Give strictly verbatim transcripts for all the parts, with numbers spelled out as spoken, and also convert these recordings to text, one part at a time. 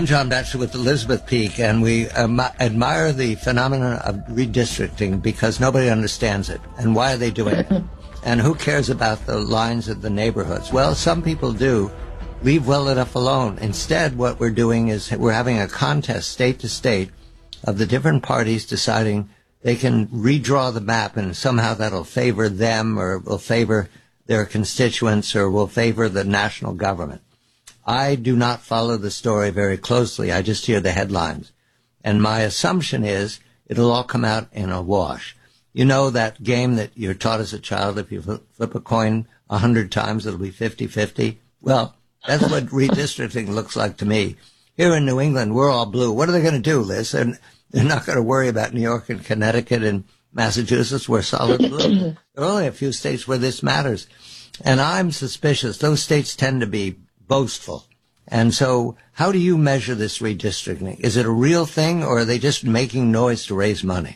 I'm John Batchelor with Elizabeth Peak, and we um, admire the phenomenon of redistricting because nobody understands it. And why are they doing it? And who cares about the lines of the neighborhoods? Well, some people do. Leave well enough alone. Instead, what we're doing is we're having a contest state to state of the different parties deciding they can redraw the map, and somehow that'll favor them or will favor their constituents or will favor the national government. I do not follow the story very closely. I just hear the headlines. And my assumption is it'll all come out in a wash. You know that game that you're taught as a child, if you flip a coin a hundred times, it'll be fifty-fifty? Well, that's what redistricting looks like to me. Here in New England, we're all blue. What are they going to do, Liz? They're, they're not going to worry about New York and Connecticut and Massachusetts. We're solid blue. There are only a few states where this matters. And I'm suspicious. Those states tend to be boastful. And so how do you measure this redistricting? Is it a real thing, or are they just making noise to raise money?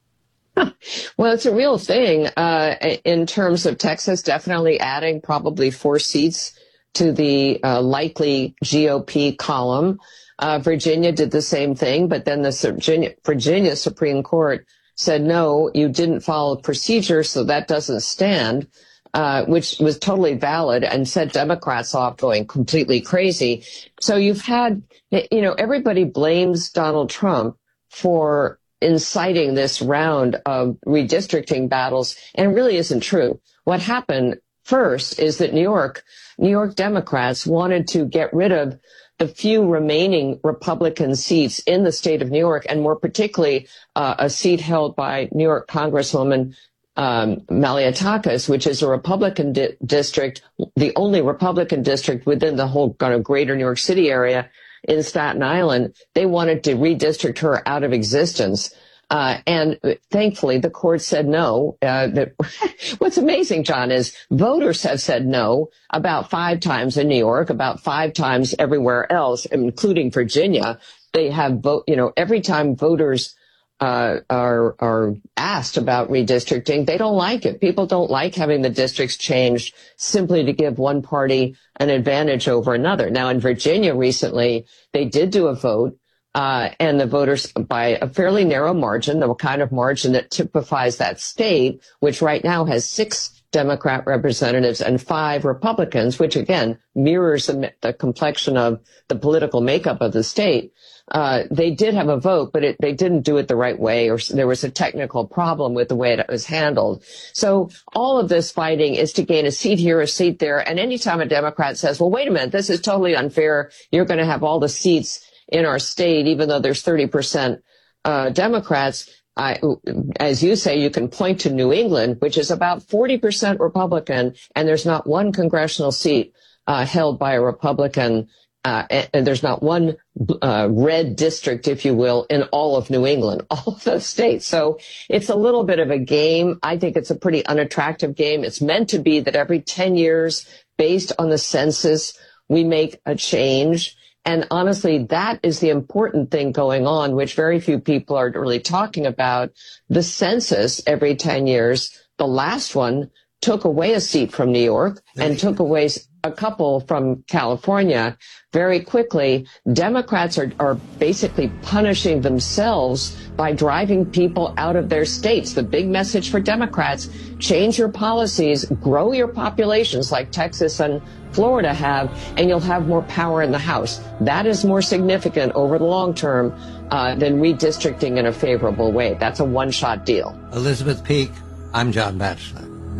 Well, it's a real thing uh, in terms of Texas definitely adding probably four seats to the uh, likely G O P column. Uh, Virginia did the same thing, but then the Virginia, Virginia Supreme Court said, no, you didn't follow procedure, so that doesn't stand. Uh, which was totally valid and set Democrats off going completely crazy. So you've had, you know, everybody blames Donald Trump for inciting this round of redistricting battles, and it really isn't true. What happened first is that New York, New York Democrats wanted to get rid of the few remaining Republican seats in the state of New York, and more particularly uh, a seat held by New York Congresswoman Um, Malliotakis, which is a Republican di- district, the only Republican district within the whole kind of greater New York City area in Staten Island. They wanted to redistrict her out of existence. Uh, and thankfully, the court said no. Uh, that, what's amazing, John, is voters have said no about five times in New York, about five times everywhere else, including Virginia. They have vote, you know, every time voters Uh, are are asked about redistricting, they don't like it. People don't like having the districts changed simply to give one party an advantage over another. Now, in Virginia recently, they did do a vote, uh, and the voters, by a fairly narrow margin, the kind of margin that typifies that state, which right now has six Democrat representatives and five Republicans, which again mirrors the, the complexion of the political makeup of the state. Uh, they did have a vote, but it, they didn't do it the right way, or there was a technical problem with the way it was handled. So all of this fighting is to gain a seat here, a seat there. And anytime a Democrat says, well, wait a minute, this is totally unfair, you're going to have all the seats in our state, even though there's thirty percent uh, Democrats, I, as you say, you can point to New England, which is about forty percent Republican, and there's not one congressional seat uh, held by a Republican. Uh, and, and there's not one uh, red district, if you will, in all of New England, all of those states. So it's a little bit of a game. I think it's a pretty unattractive game. It's meant to be that every ten years, based on the census, we make a change. And honestly, that is the important thing going on, which very few people are really talking about. The census every ten years, the last one took away a seat from New York and took away a couple from California very quickly. Democrats are, are basically punishing themselves by driving people out of their states. The big message for Democrats, change your policies, grow your populations like Texas and Florida have, and you'll have more power in the House. That is more significant over the long term uh, than redistricting in a favorable way. That's a one-shot deal. Elizabeth Peak, I'm John Batchelor.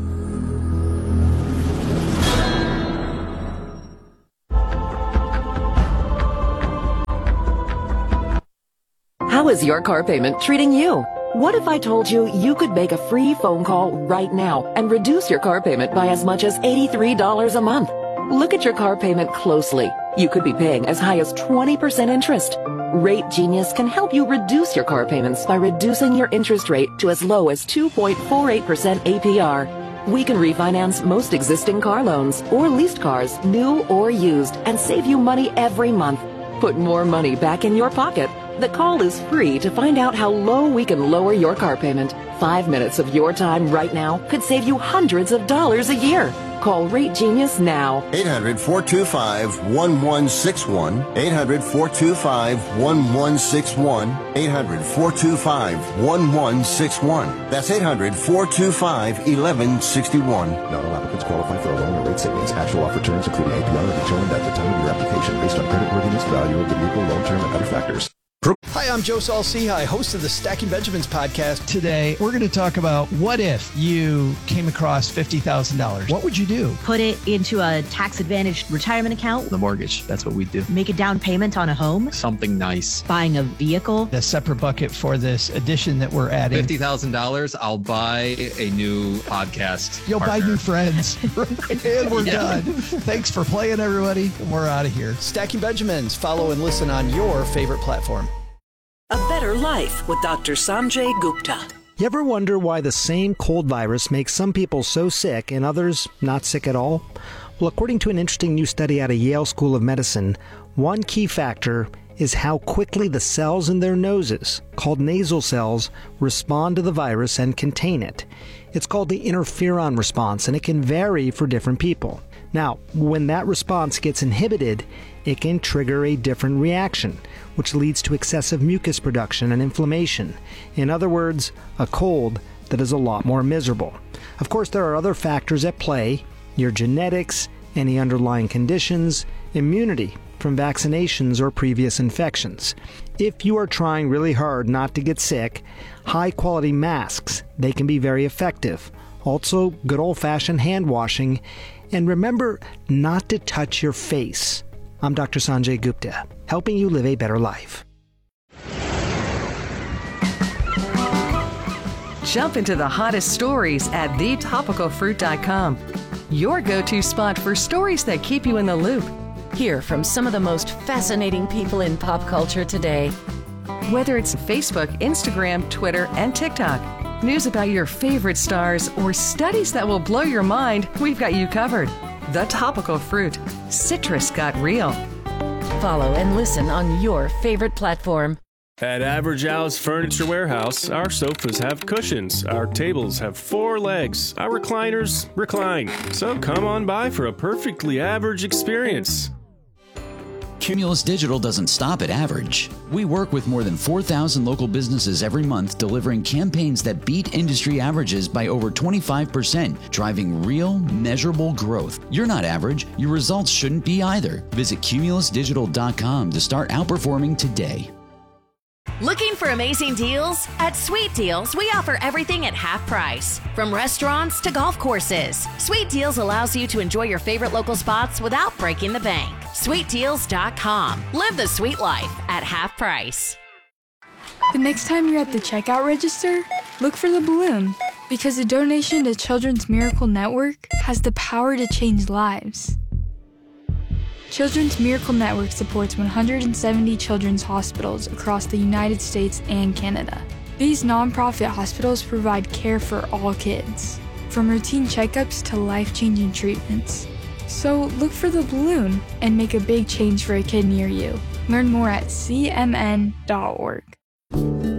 How is your car payment treating you? What if I told you you could make a free phone call right now and reduce your car payment by as much as eighty-three dollars a month? Look at your car payment closely. You could be paying as high as twenty percent interest. Rate Genius can help you reduce your car payments by reducing your interest rate to as low as two point four eight percent A P R. We can refinance most existing car loans or leased cars, new or used, and save you money every month. Put more money back in your pocket. The call is free to find out how low we can lower your car payment. Five minutes of your time right now could save you hundreds of dollars a year. Call Rate Genius now. eight hundred, four two five, one one six one. eight hundred, four two five, one one six one. eight hundred, four two five, one one six one. That's eight hundred, four two five, one one six one. Not all applicants qualify for a loan or rate savings. Actual offer terms, including A P R, are determined at the time of your application based on creditworthiness, value of the vehicle, loan term, and other factors. Hi, I'm Joe Saul-Sehy, host of the Stacking Benjamins podcast. Today, we're going to talk about what if you came across fifty thousand dollars? What would you do? Put it into a tax-advantaged retirement account. The mortgage, that's what we do. Make a down payment on a home. Something nice. Buying a vehicle. A separate bucket for this addition that we're adding. fifty thousand dollars, I'll buy a new podcast You'll partner. buy new friends. And we're Yeah. done. Thanks for playing, everybody. We're out of here. Stacking Benjamins. Follow and listen on your favorite platform. A Better Life with Doctor Sanjay Gupta. You ever wonder why the same cold virus makes some people so sick and others not sick at all? Well, according to an interesting new study out of Yale School of Medicine, one key factor is how quickly the cells in their noses, called nasal cells, respond to the virus and contain it. It's called the interferon response, and it can vary for different people. Now, when that response gets inhibited, it can trigger a different reaction, which leads to excessive mucus production and inflammation. In other words, a cold that is a lot more miserable. Of course, there are other factors at play: your genetics, any underlying conditions, immunity from vaccinations or previous infections. If you are trying really hard not to get sick, high-quality masks, they can be very effective. Also, good old-fashioned hand washing. And remember not to touch your face. I'm Doctor Sanjay Gupta, helping you live a better life. Jump into the hottest stories at the topical fruit dot com. Your go-to spot for stories that keep you in the loop. Hear from some of the most fascinating people in pop culture today. Whether it's Facebook, Instagram, Twitter, and TikTok, news about your favorite stars, or studies that will blow your mind, we've got you covered. The Topical Fruit. Citrus got real. Follow and listen on your favorite platform. At Average Al's Furniture Warehouse, our sofas have cushions, our tables have four legs, our recliners recline. So come on by for a perfectly average experience. Cumulus Digital doesn't stop at average. We work with more than four thousand local businesses every month, delivering campaigns that beat industry averages by over twenty-five percent, driving real, measurable growth. You're not average. Your results shouldn't be either. Visit cumulus digital dot com to start outperforming today. Looking for amazing deals? At Sweet Deals, we offer everything at half price. From restaurants to golf courses, Sweet Deals allows you to enjoy your favorite local spots without breaking the bank. sweet deals dot com. Live the sweet life at half price. The next time you're at the checkout register, look for the balloon, because a donation to Children's Miracle Network has the power to change lives. Children's Miracle Network supports one hundred seventy children's hospitals across the United States and Canada. These nonprofit hospitals provide care for all kids, from routine checkups to life-changing treatments. So look for the balloon and make a big change for a kid near you. Learn more at c m n dot org.